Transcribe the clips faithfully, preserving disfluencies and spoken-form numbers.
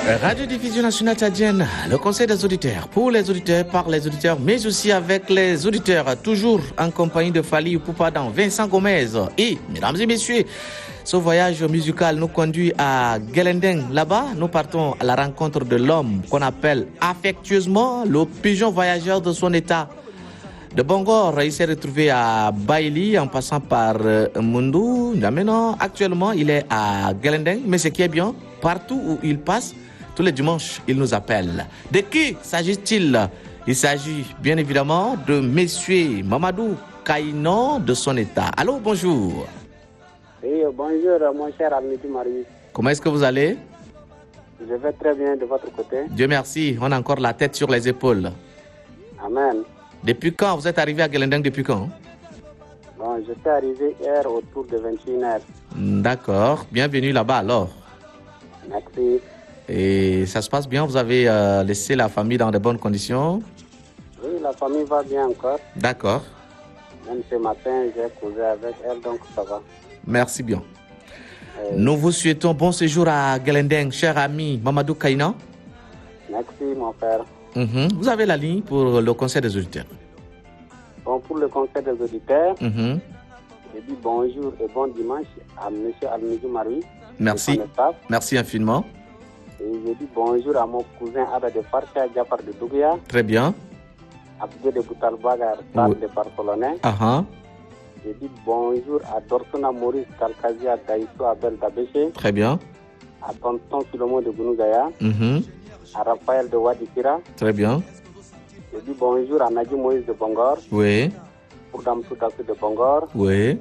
Radio-diffusion nationale tchadienne, le conseil des auditeurs, pour les auditeurs, par les auditeurs, mais aussi avec les auditeurs, toujours en compagnie de Fally Ipupa dans Vincent Gomez. Et, mesdames et messieurs, ce voyage musical nous conduit à Gelendeng. Là-bas, nous partons à la rencontre de l'homme qu'on appelle affectueusement le pigeon voyageur de son état. De Bangor, il s'est retrouvé à Baili en passant par euh, Mundu, N'Djamena. Actuellement, il est à Gelendeng, mais ce qui est bien, partout où il passe, tous les dimanches, il nous appelle. De qui s'agit-il? Il s'agit bien évidemment de Monsieur Mamadou Kainon de son état. Allô, bonjour. Oui, bonjour, mon cher ami Marie. Comment est-ce que vous allez? Je vais très bien de votre côté. Dieu merci, on a encore la tête sur les épaules. Amen. Depuis quand vous êtes arrivé à Gelendeng? Depuis quand? Bon, je suis arrivé hier autour de vingt et une heures. D'accord, bienvenue là-bas alors. Merci. Et ça se passe bien? Vous avez euh, laissé la famille dans de bonnes conditions? Oui, la famille va bien encore. D'accord. Même ce matin, j'ai causé avec elle, donc ça va. Merci bien. Euh, Nous vous souhaitons bon séjour à Gelendeng, cher ami Mamadou Kainon. Merci, mon frère. Mhm. Vous avez la ligne pour le conseil des auditeurs. Bon, pour le conseil des auditeurs, Mhm. je dis bonjour et bon dimanche à M. Almidou Marie. Merci. Merci infiniment. Et je dis bonjour à mon cousin Ada de Farcha, Jafar de Dougia, Très bien. Abdé de Boutalbagar, Tal Oui. de Barcelonais. Uh-huh. Je dis bonjour à Dorsona Maurice Kalkazia Daïso Abel Dabéché, Très bien. à Tonton Philomo de Gounougaya, Mhm. à Raphaël de Wadikira. Très bien. Je dis bonjour à Nadji Moïse de Bangor, Oui. pour Damsou Tassou de Bangor, Oui.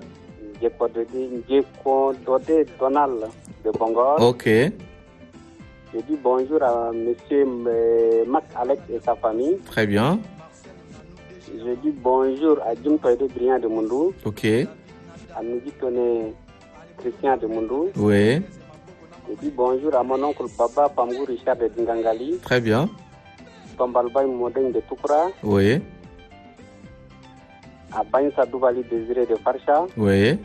Djeko Dodé Donald de Bangor. Ok. Je dis bonjour à monsieur euh, Mac Alex et sa famille. Très bien. Je dis bonjour à Jim Toyde Briand de Mundou, Ok. à Nudi Toné Christian de Mundou. Oui. Je dis bonjour à mon oncle Baba Pamgou Richard de Dingangali, Très bien. Tombalbaï Modeng de Toukra, Oui. à Baïnsa Douvali Désiré de Farcha. Oui.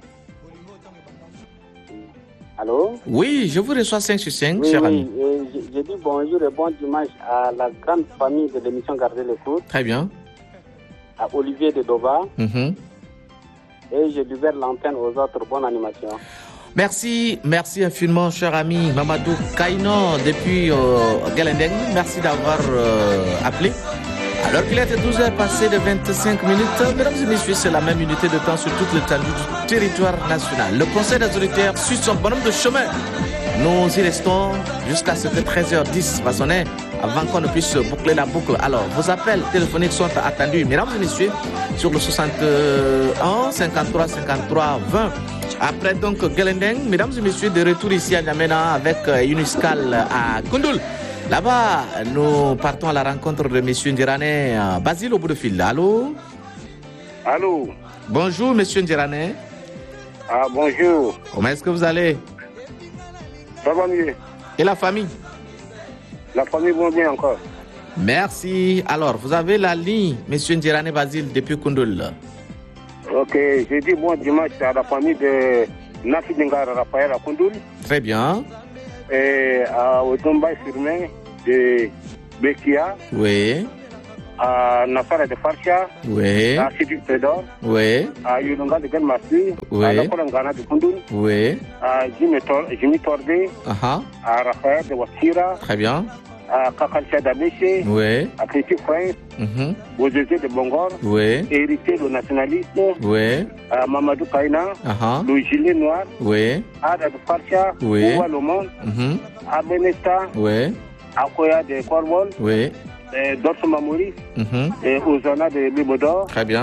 Allô? Oui, je vous reçois cinq sur cinq, Oui, cher oui. ami. Et je, je dis bonjour et bon dimanche à la grande famille de l'émission Garder le Cours, Très bien. à Olivier de Doba, Mhm. et je libère l'antenne aux autres. Bonne animation. Merci, merci infiniment, cher ami Mamadou Kainon depuis euh, Gelendeng. Merci d'avoir euh, appelé. Alors qu'il est douze heures passées de vingt-cinq minutes, mesdames et messieurs, c'est la même unité de temps sur toute l'étendue du territoire national. Le conseil des auditeurs suit son bonhomme de chemin. Nous y restons jusqu'à ce que treize heures dix va sonner avant qu'on ne puisse boucler la boucle. Alors, vos appels téléphoniques sont attendus, mesdames et messieurs, sur le soixante et un cinquante-trois cinquante-trois vingt. Après donc Gelendeng, mesdames et messieurs, de retour ici à N'Djamena avec une escale à Koundoul. Là-bas, nous partons à la rencontre de M. Ndjirane Basile au bout de fil. Allô? Allô? Bonjour, M. Ndjirane. Ah, bonjour. Comment est-ce que vous allez? Ça va mieux? Et la famille? La famille va bien encore. Merci. Alors, vous avez la ligne, M. Ndjirane Basile, depuis Koundoul. Ok, j'ai dit bon dimanche à la famille de Nafi Dengara Raphaël à Koundoul. Très bien. Et à Otombaï Surmain de Bekia, Oui. à Nafara de Farcha, Oui. à Sidi Pedor, Oui. à Yulunga de Genmassi, Oui. à Lakolangana de Koundoul, Oui. à Jimmy Tor- Jimmy Tordé, Aha. à Raphaël de Wakira, Très bien. à Kakalcha d'Abeche, Oui. à Petit Prince, Mhm. aux Zézé de Bongor, Oui. hérité le nationalisme, Oui. à Mamadou Kaina, Aha. le gilet noir, Oui. à de Farcha, Oui. Ouwa Le Monde, Mhm. à Benesta, Oui. à Koya de Corwall, Oui. Dorsoma Maurice, Mhm. et aux Zana de Libodor. Très bien.